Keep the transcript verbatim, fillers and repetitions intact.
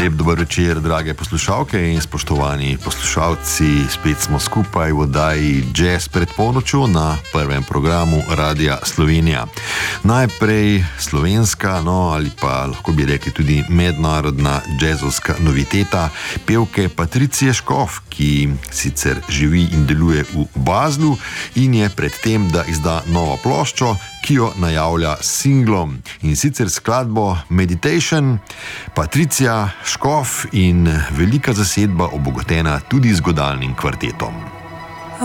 Lep dober večer, drage poslušalke in spoštovani poslušalci. Spet smo skupaj v oddaji Jazz pred polnočjo na prvem programu Radia Slovenija. Najprej slovenska, no ali pa lahko bi rekli tudi mednarodna jazzovska noviteta pevke Patricije Škof, ki sicer živi in deluje v Baslu in je pred tem, da izda novo ploščo, ki jo najavlja s singlom, in sicer skladbo Meditation. Patricija Škof in velika zasedba, obogatena tudi z godalnim kvartetom.